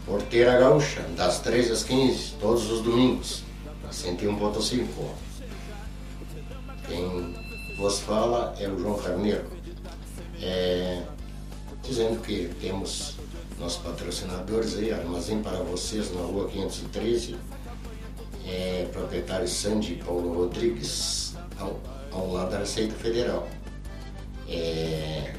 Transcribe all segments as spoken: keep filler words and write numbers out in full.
Porteira Gaúcha, das treze às quinze, todos os domingos, na cento e um ponto cinco. Quem vos fala é o João Carneiro, é, dizendo que temos nossos patrocinadores aí, Armazém para Vocês, na rua quinhentos e treze, é, proprietário Sandy Paulo Rodrigues, ao, ao lado da Receita Federal. É,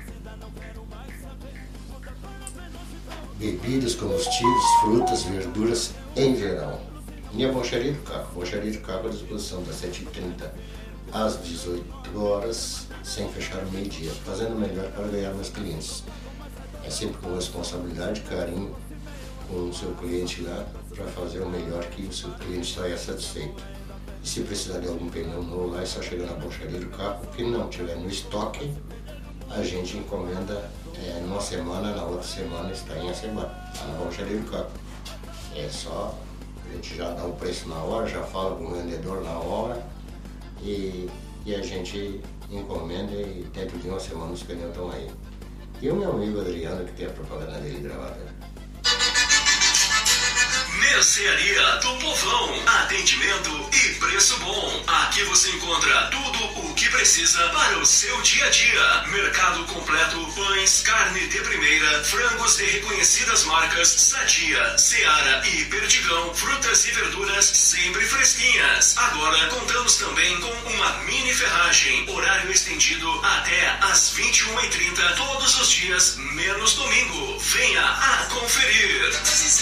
bebidas, combustíveis, frutas, verduras em geral. E a Borracharia do Caco. Borracharia do Caco à disposição das sete e trinta às dezoito horas, sem fechar o meio-dia, fazendo o melhor para ganhar meus clientes. É sempre com responsabilidade, carinho com o seu cliente lá, para fazer o melhor que o seu cliente saia satisfeito. E se precisar de algum pneu novo lá, é só chegar na Borracharia do Caco. Que não tiver no estoque, a gente encomenda é, numa semana, na outra semana está em Acebá, na Borracharia do Caco. É só, a gente já dá o preço na hora, já fala com o vendedor na hora e, e a gente encomenda e dentro de uma semana os pneus estão aí. E o meu amigo Adriano, que tem a propaganda dele gravada. Mercearia do Povão, atendimento e preço bom. Aqui você encontra tudo o que precisa para o seu dia a dia. Mercado completo, pães, carne de primeira, frangos de reconhecidas marcas, Sadia, Seara e Perdigão, frutas e verduras sempre fresquinhas. Agora contamos também com uma mini ferragem, horário estendido até às vinte e uma e trinta, todos os dias, menos domingo. Venha a conferir.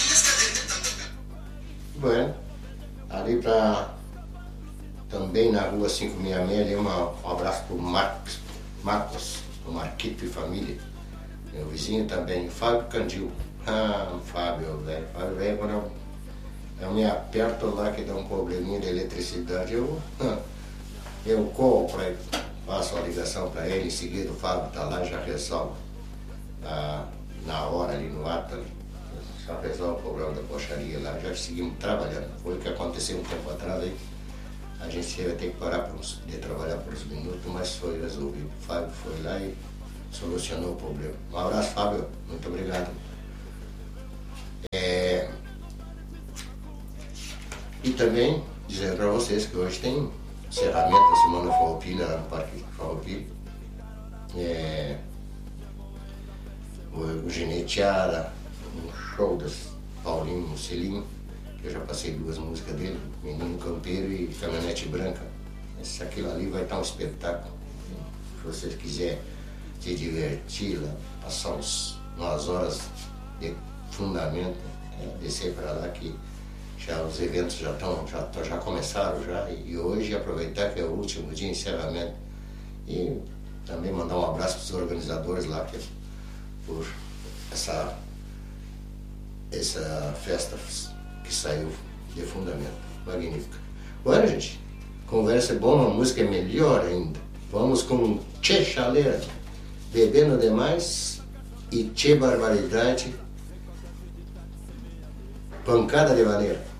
Bueno, ali pra também na rua quinhentos e sessenta e seis, ali uma, um abraço pro Marcos, Marcos, o Marquito e família, meu vizinho também, o Fábio Candil. Ah, o Fábio, velho, Fábio, velho, quando eu, eu me aperto lá que dá um probleminha de eletricidade, eu, eu corro pra ele, faço a ligação pra ele, em seguida o Fábio tá lá e já resolve na, na hora ali no ato ali. Já resolve o problema da borracharia lá, já seguimos trabalhando. Foi o que aconteceu um tempo atrás aí. A gente ia ter que parar por uns, de trabalhar por uns minutos, mas foi resolvido. O Fábio foi lá e solucionou o problema. Um abraço, Fábio. Muito obrigado. É... E também dizendo para vocês que hoje tem encerramento da Semana Farroupilha lá no Parque Farroupilha. É... O Gineteada, um show das Paulinho Mussolini, que eu já passei duas músicas dele, Menino Campeiro e Caminhonete Branca. Esse, aquilo ali vai estar um espetáculo. Se você quiser se divertir lá, passar uns, umas horas de fundamento, é, descer para lá que já os eventos já estão, já, já começaram já, e hoje aproveitar que é o último dia de encerramento e também mandar um abraço para os organizadores lá que, por essa essa festa que saiu de fundamento, magnífica. Olha, gente, conversa é boa, a música é melhor ainda. Vamos com Tchê Chaleira, Bebendo Demais e Tchê Barbaridade, Pancada de Maneira.